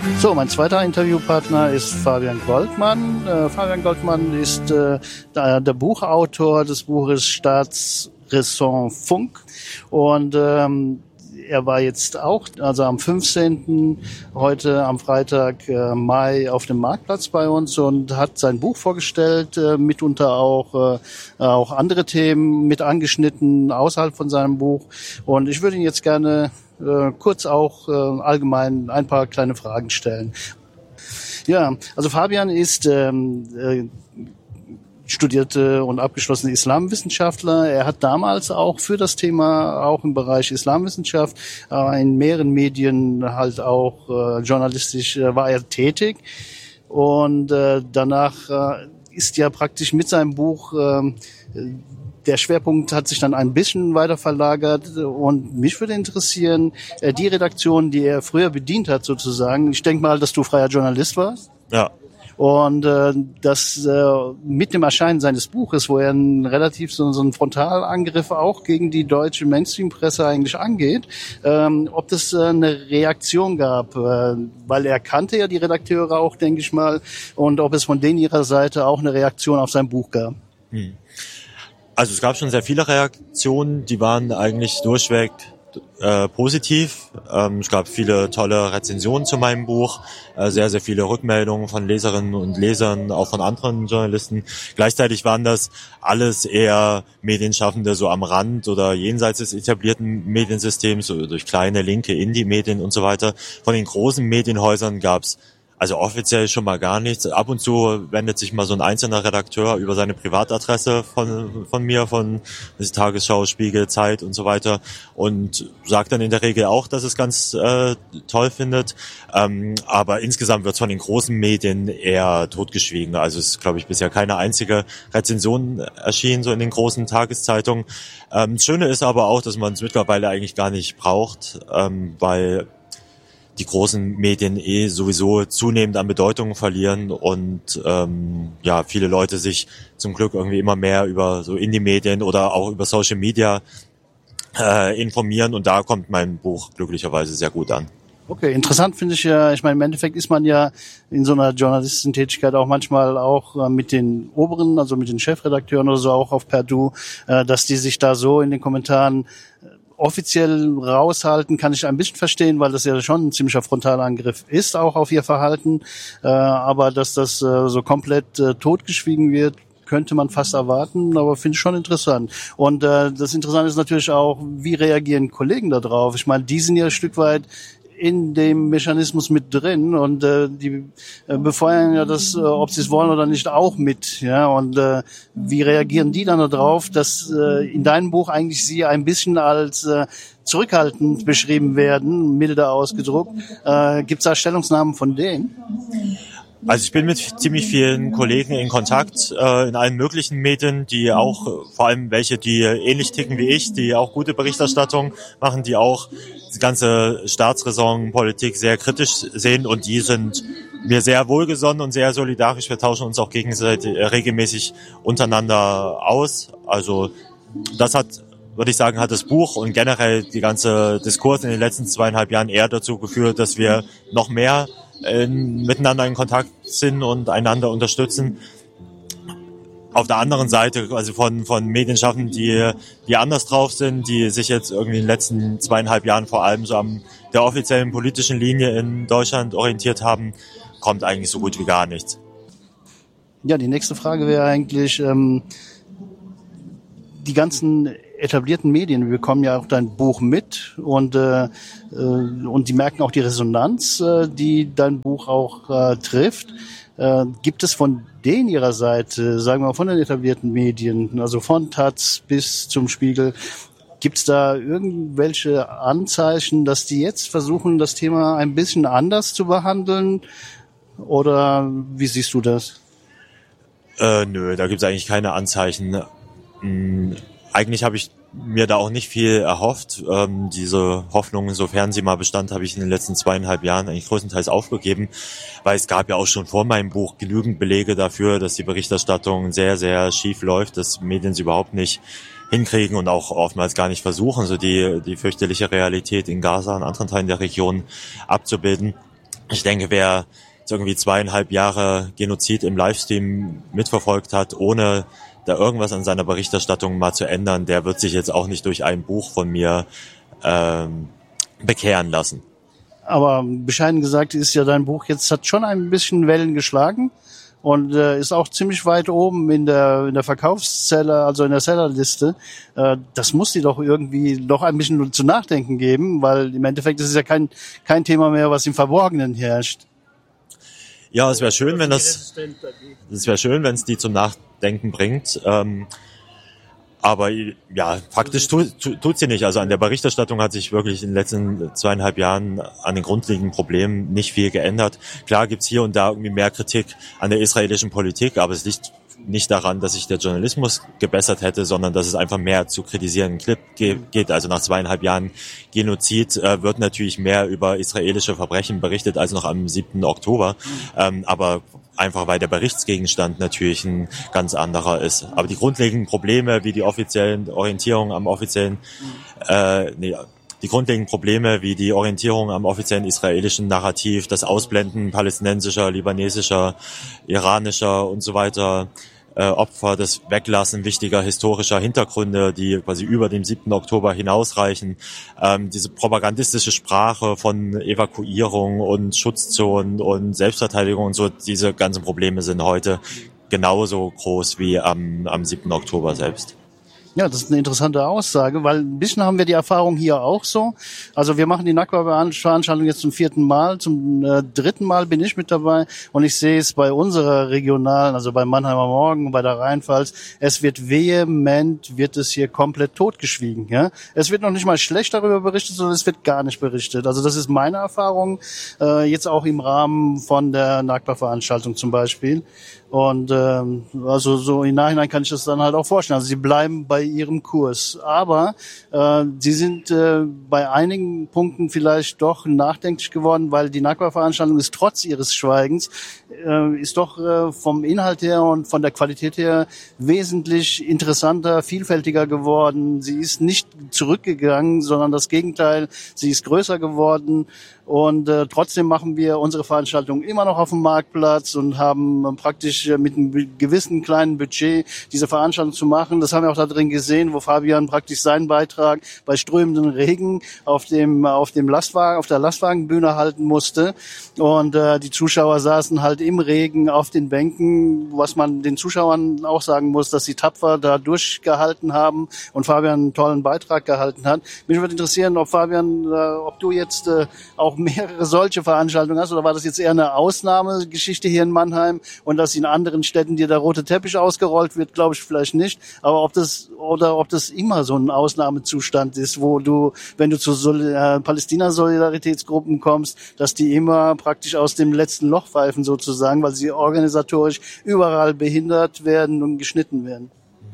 So, mein zweiter Interviewpartner ist Fabian Goldmann. Fabian Goldmann ist der Buchautor des Buches Staatsräson Funk und er war jetzt auch, also am 15. heute am Freitag Mai auf dem Marktplatz bei uns und hat sein Buch vorgestellt, mitunter auch andere Themen mit angeschnitten außerhalb von seinem Buch. Und ich würde ihn jetzt gerne kurz auch allgemein ein paar kleine Fragen stellen. Ja, also Fabian ist studierte und abgeschlossene Islamwissenschaftler. Er hat damals auch für das Thema, auch im Bereich Islamwissenschaft, in mehreren Medien halt auch journalistisch war er tätig. Und danach ist ja praktisch mit seinem Buch der Schwerpunkt hat sich dann ein bisschen weiter verlagert und mich würde interessieren, die Redaktion, die er früher bedient hat sozusagen. Ich denke mal, dass du freier Journalist warst. Ja. Und das mit dem Erscheinen seines Buches, wo er relativ so einen Frontalangriff auch gegen die deutsche Mainstream-Presse eigentlich angeht, ob das eine Reaktion gab, weil er kannte ja die Redakteure auch, denke ich mal, und ob es von denen ihrer Seite auch eine Reaktion auf sein Buch gab. Also es gab schon sehr viele Reaktionen, die waren eigentlich durchweg positiv. Es gab viele tolle Rezensionen zu meinem Buch, sehr, sehr viele Rückmeldungen von Leserinnen und Lesern, auch von anderen Journalisten. Gleichzeitig waren das alles eher Medienschaffende so am Rand oder jenseits des etablierten Mediensystems, so durch kleine linke Indie-Medien und so weiter. Von den großen Medienhäusern gab's also offiziell schon mal gar nichts. Ab und zu wendet sich mal so ein einzelner Redakteur über seine Privatadresse von mir, von Tagesschau, Spiegel, Zeit und so weiter und sagt dann in der Regel auch, dass es ganz toll findet. Aber insgesamt wird es von den großen Medien eher totgeschwiegen. Also es ist, glaube ich, bisher keine einzige Rezension erschienen, so in den großen Tageszeitungen. Das Schöne ist aber auch, dass man es mittlerweile eigentlich gar nicht braucht, weil die großen Medien sowieso zunehmend an Bedeutung verlieren und viele Leute sich zum Glück irgendwie immer mehr über so Indie-Medien oder auch über Social Media informieren und da kommt mein Buch glücklicherweise sehr gut an. Okay, interessant finde ich ja, ich meine, im Endeffekt ist man ja in so einer Journalistentätigkeit auch manchmal auch mit den Oberen, also mit den Chefredakteuren oder so auch auf per Du, dass die sich da so in den Kommentaren offiziell raushalten, kann ich ein bisschen verstehen, weil das ja schon ein ziemlicher Frontalangriff ist, auch auf ihr Verhalten. Aber dass das so komplett totgeschwiegen wird, könnte man fast erwarten, aber finde ich schon interessant. Und das Interessante ist natürlich auch, wie reagieren Kollegen da drauf? Ich meine, die sind ja ein Stück weit in dem Mechanismus mit drin und die befeuern ja das, ob sie es wollen oder nicht, auch mit. Ja, und wie reagieren die dann darauf, dass in deinem Buch eigentlich sie ein bisschen als zurückhaltend beschrieben werden, milder ausgedruckt? Gibt es da Stellungnahmen von denen? Also ich bin mit ziemlich vielen Kollegen in Kontakt, in allen möglichen Medien, die auch, vor allem welche, die ähnlich ticken wie ich, die auch gute Berichterstattung machen, die auch die ganze Staatsräson-Politik sehr kritisch sehen und die sind mir sehr wohlgesonnen und sehr solidarisch. Wir tauschen uns auch gegenseitig regelmäßig untereinander aus. Also das würde ich sagen, hat das Buch und generell die ganze Diskurs in den letzten 2,5 Jahren eher dazu geführt, dass wir noch mehr miteinander in Kontakt sind und einander unterstützen. Auf der anderen Seite, also von Medienschaffenden, die anders drauf sind, die sich jetzt irgendwie in den letzten 2,5 Jahren vor allem so an der offiziellen politischen Linie in Deutschland orientiert haben, kommt eigentlich so gut wie gar nichts. Ja, die nächste Frage wäre eigentlich, die ganzen etablierten Medien, wir bekommen ja auch dein Buch mit und die merken auch die Resonanz, die dein Buch auch trifft. Gibt es von denen ihrer Seite, sagen wir mal von den etablierten Medien, also von Taz bis zum Spiegel, gibt es da irgendwelche Anzeichen, dass die jetzt versuchen, das Thema ein bisschen anders zu behandeln? Oder wie siehst du das? Nö, da gibt es eigentlich keine Anzeichen. Eigentlich habe ich mir da auch nicht viel erhofft. Diese Hoffnung, sofern sie mal bestand, habe ich in den letzten 2,5 Jahren eigentlich größtenteils aufgegeben, weil es gab ja auch schon vor meinem Buch genügend Belege dafür, dass die Berichterstattung sehr, sehr schief läuft, dass Medien sie überhaupt nicht hinkriegen und auch oftmals gar nicht versuchen, so die fürchterliche Realität in Gaza und anderen Teilen der Region abzubilden. Ich denke, wer jetzt irgendwie 2,5 Jahre Genozid im Livestream mitverfolgt hat, ohne da irgendwas an seiner Berichterstattung mal zu ändern, der wird sich jetzt auch nicht durch ein Buch von mir bekehren lassen. Aber bescheiden gesagt ist ja dein Buch jetzt, hat schon ein bisschen Wellen geschlagen und ist auch ziemlich weit oben in der Verkaufszelle, also in der Sellerliste. Das muss dir doch irgendwie noch ein bisschen zu nachdenken geben, weil im Endeffekt ist es ja kein Thema mehr, was im Verborgenen herrscht. Ja, es wäre schön, wenn es die zum Nachdenken bringt. Aber ja, faktisch tut sie nicht. Also an der Berichterstattung hat sich wirklich in den letzten 2,5 Jahren an den grundlegenden Problemen nicht viel geändert. Klar gibt's hier und da irgendwie mehr Kritik an der israelischen Politik, aber es liegt nicht daran, dass sich der Journalismus gebessert hätte, sondern dass es einfach mehr zu kritisierenden Clip geht. Also nach 2,5 Jahren Genozid wird natürlich mehr über israelische Verbrechen berichtet als noch am 7. Oktober. Aber einfach weil der Berichtsgegenstand natürlich ein ganz anderer ist. Aber die grundlegenden Probleme, wie die Orientierung am offiziellen israelischen Narrativ, das Ausblenden palästinensischer, libanesischer, iranischer und so weiter Opfer, das Weglassen wichtiger historischer Hintergründe, die quasi über den 7. Oktober hinausreichen, diese propagandistische Sprache von Evakuierung und Schutzzonen und Selbstverteidigung und so, diese ganzen Probleme sind heute genauso groß wie am 7. Oktober selbst. Ja, das ist eine interessante Aussage, weil ein bisschen haben wir die Erfahrung hier auch so. Also wir machen die Nakba-Veranstaltung jetzt zum 4. Mal, zum 3. Mal bin ich mit dabei und ich sehe es bei unserer regionalen, also bei Mannheimer Morgen, bei der Rheinpfalz, es wird hier komplett totgeschwiegen. Ja? Es wird noch nicht mal schlecht darüber berichtet, sondern es wird gar nicht berichtet. Also das ist meine Erfahrung, jetzt auch im Rahmen von der Nakba-Veranstaltung zum Beispiel. Und also so im Nachhinein kann ich das dann halt auch vorstellen. Also sie bleiben bei ihrem Kurs. Aber sie sind bei einigen Punkten vielleicht doch nachdenklich geworden, weil die Nakba-Veranstaltung ist trotz ihres Schweigens, ist doch vom Inhalt her und von der Qualität her wesentlich interessanter, vielfältiger geworden. Sie ist nicht zurückgegangen, sondern das Gegenteil, sie ist größer geworden. Und trotzdem machen wir unsere Veranstaltung immer noch auf dem Marktplatz und haben praktisch mit einem gewissen kleinen Budget diese Veranstaltung zu machen. Das haben wir auch da drin gesehen, wo Fabian praktisch seinen Beitrag bei strömenden Regen auf der Lastwagenbühne halten musste. Und die Zuschauer saßen halt im Regen auf den Bänken, was man den Zuschauern auch sagen muss, dass sie tapfer da durchgehalten haben und Fabian einen tollen Beitrag gehalten hat. Mich würde interessieren, ob Fabian, ob du jetzt auch mehrere solche Veranstaltungen hast, oder war das jetzt eher eine Ausnahmegeschichte hier in Mannheim und dass in anderen Städten dir der rote Teppich ausgerollt wird, glaube ich vielleicht nicht. Aber ob das immer so ein Ausnahmezustand ist, wo du, wenn du zu Palästina-Solidaritätsgruppen kommst, dass die immer praktisch aus dem letzten Loch pfeifen sozusagen, weil sie organisatorisch überall behindert werden und geschnitten werden.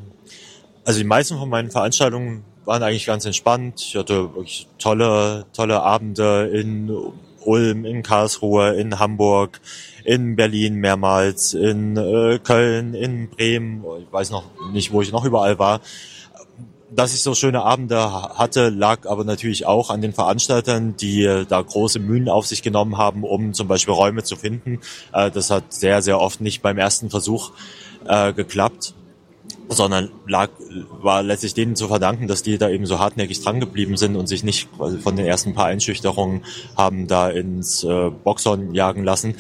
Also die meisten von meinen Veranstaltungen waren eigentlich ganz entspannt. Ich hatte wirklich tolle Abende in Ulm, in Karlsruhe, in Hamburg, in Berlin mehrmals, in Köln, in Bremen. Ich weiß noch nicht, wo ich noch überall war. Dass ich so schöne Abende hatte, lag aber natürlich auch an den Veranstaltern, die da große Mühen auf sich genommen haben, um zum Beispiel Räume zu finden. Das hat sehr, sehr oft nicht beim ersten Versuch geklappt, sondern war letztlich denen zu verdanken, dass die da eben so hartnäckig dran geblieben sind und sich nicht von den ersten paar Einschüchterungen haben da ins Boxhorn jagen lassen.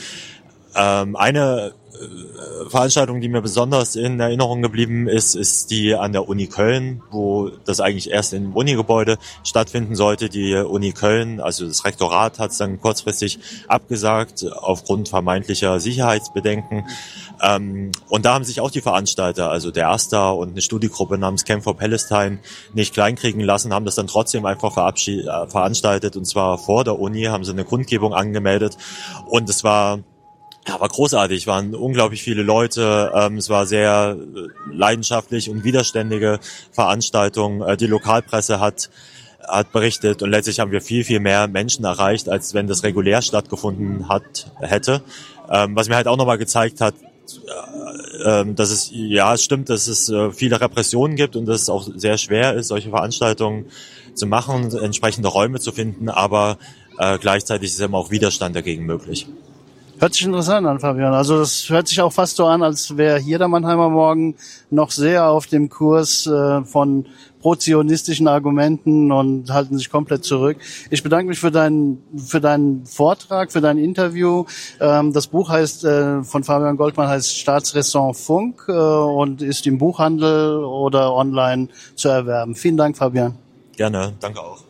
Eine Veranstaltung, die mir besonders in Erinnerung geblieben ist die an der Uni Köln, wo das eigentlich erst im Unigebäude stattfinden sollte. Die Uni Köln, also das Rektorat, hat es dann kurzfristig abgesagt aufgrund vermeintlicher Sicherheitsbedenken. Und da haben sich auch die Veranstalter, also der AStA und eine Studiegruppe namens Camp for Palestine, nicht kleinkriegen lassen, haben das dann trotzdem einfach veranstaltet, und zwar vor der Uni, haben sie eine Kundgebung angemeldet, und es war großartig, waren unglaublich viele Leute, es war sehr leidenschaftlich und widerständige Veranstaltung. Die Lokalpresse hat berichtet, und letztlich haben wir viel, viel mehr Menschen erreicht, als wenn das regulär stattgefunden hätte. Was mir halt auch nochmal gezeigt hat, dass es stimmt, dass es viele Repressionen gibt und dass es auch sehr schwer ist, solche Veranstaltungen zu machen, entsprechende Räume zu finden, aber gleichzeitig ist eben auch Widerstand dagegen möglich. Hört sich interessant an, Fabian. Also das hört sich auch fast so an, als wäre hier der Mannheimer Morgen noch sehr auf dem Kurs von prozionistischen Argumenten und halten sich komplett zurück. Ich bedanke mich für deinen Vortrag, für dein Interview. Das Buch heißt von Fabian Goldmann heißt Staatsräson Funk und ist im Buchhandel oder online zu erwerben. Vielen Dank, Fabian. Gerne, danke auch.